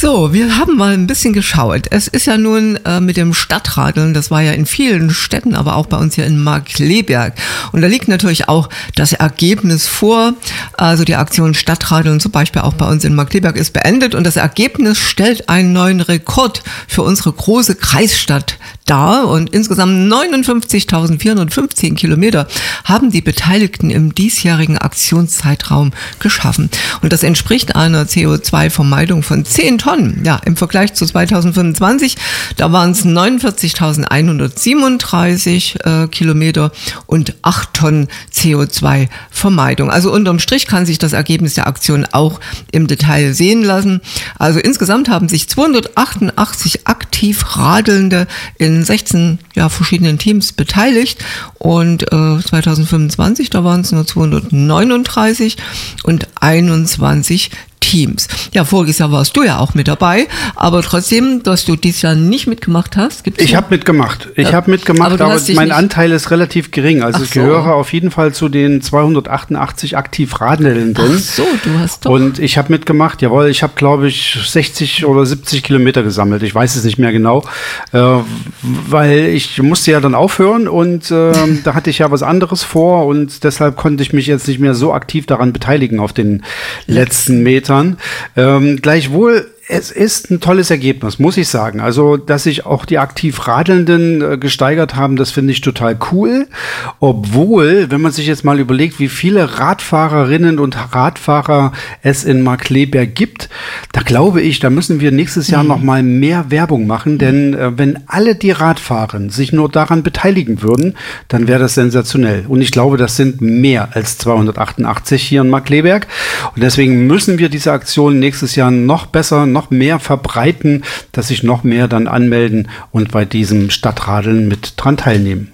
So, wir haben mal ein bisschen geschaut. Es ist ja nun mit dem Stadtradeln, das war ja in vielen Städten, aber auch bei uns hier in Markkleeberg. Und da liegt natürlich auch das Ergebnis vor. Also die Aktion Stadtradeln zum Beispiel auch bei uns in Markkleeberg ist beendet und das Ergebnis stellt einen neuen Rekord für unsere große Kreisstadt dar. Und insgesamt 59.415 Kilometer haben die Beteiligten im diesjährigen Aktionszeitraum geschaffen. Und das entspricht einer CO2-Vermeidung von 10 Tonnen. Ja, im Vergleich zu 2025, da waren es 49.137 Kilometer und 8 Tonnen CO2-Vermeidung. Also unterm Strich kann sich das Ergebnis der Aktion auch im Detail sehen lassen. Also insgesamt haben sich 288 aktiv Radelnde in 16 verschiedenen Teams beteiligt und 2025, da waren es nur 239 und 21 Teams. Ja, voriges Jahr warst du ja auch mit dabei, aber trotzdem, dass du dieses Jahr nicht mitgemacht hast, gibt's Ich habe mitgemacht, aber mein Anteil ist relativ gering. Also ich gehöre auf jeden Fall zu den 288 aktiv Radelnden. Ach so, du hast doch. Und ich habe mitgemacht, jawohl, ich habe, glaube ich, 60 oder 70 Kilometer gesammelt. Ich weiß es nicht mehr genau, weil ich musste ja dann aufhören und da hatte ich ja was anderes vor und deshalb konnte ich mich jetzt nicht mehr so aktiv daran beteiligen auf den letzten Metern. Gleichwohl, es ist ein tolles Ergebnis, muss ich sagen. Also, dass sich auch die aktiv Radelnden gesteigert haben, das finde ich total cool. Obwohl, wenn man sich jetzt mal überlegt, wie viele Radfahrerinnen und Radfahrer es in Markkleeberg gibt, da glaube ich, da müssen wir nächstes Jahr noch mal mehr Werbung machen. Denn wenn alle, die Radfahren, sich nur daran beteiligen würden, dann wäre das sensationell. Und ich glaube, das sind mehr als 288 hier in Markkleeberg. Und deswegen müssen wir diese Aktion nächstes Jahr noch besser, noch mehr verbreiten, dass sich noch mehr dann anmelden und bei diesem Stadtradeln mit dran teilnehmen.